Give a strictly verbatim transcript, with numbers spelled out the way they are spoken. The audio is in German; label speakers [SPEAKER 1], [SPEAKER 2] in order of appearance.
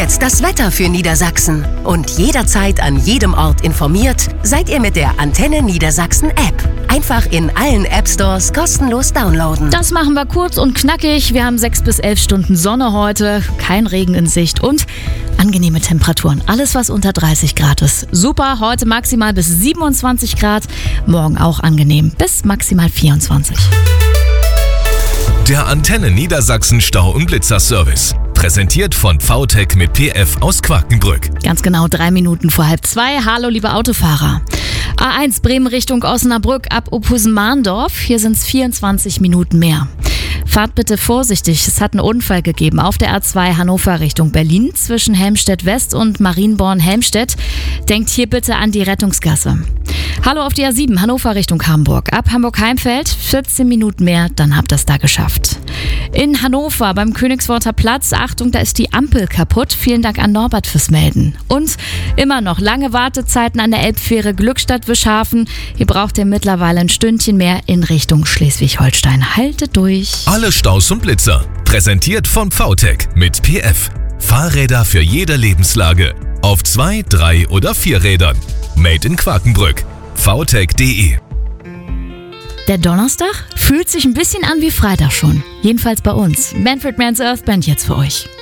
[SPEAKER 1] jetzt das Wetter für Niedersachsen. Und jederzeit an jedem Ort informiert seid ihr mit der Antenne Niedersachsen App. Einfach in allen App Stores kostenlos downloaden.
[SPEAKER 2] Das machen wir kurz und knackig. Wir haben sechs bis elf Stunden Sonne heute, kein Regen in Sicht und angenehme Temperaturen. Alles, was unter dreißig Grad ist. Super, heute maximal bis siebenundzwanzig Grad, morgen auch angenehm bis maximal vierundzwanzig.
[SPEAKER 3] Der Antenne Niedersachsen Stau- und Blitzer-Service. Präsentiert von V T E C mit P F aus Quakenbrück.
[SPEAKER 2] Ganz genau drei Minuten vor halb zwei. Hallo, liebe Autofahrer. A eins Bremen Richtung Osnabrück ab Ophusen-Mahndorf. Hier sind es vierundzwanzig Minuten mehr. Fahrt bitte vorsichtig, es hat einen Unfall gegeben auf der A zwei Hannover Richtung Berlin zwischen Helmstedt West und Marienborn-Helmstedt. Denkt hier bitte an die Rettungsgasse. Hallo auf die A sieben Hannover Richtung Hamburg. Ab Hamburg-Heimfeld vierzehn Minuten mehr, dann habt ihr es da geschafft. In Hannover beim Königsworter Platz, Achtung, da ist die Ampel kaputt. Vielen Dank an Norbert fürs Melden. Und immer noch lange Wartezeiten an der Elbfähre Glückstadt-Wischhafen. Hier braucht ihr mittlerweile ein Stündchen mehr in Richtung Schleswig-Holstein. Haltet durch.
[SPEAKER 3] Alle Staus und Blitzer. Präsentiert von V T E C mit P F. Fahrräder für jede Lebenslage. Auf zwei, drei oder vier Rädern. Made in Quakenbrück. v t e c punkt d e.
[SPEAKER 2] Der Donnerstag fühlt sich ein bisschen an wie Freitag schon. Jedenfalls bei uns. Manfred Mann's Earth Band jetzt für euch.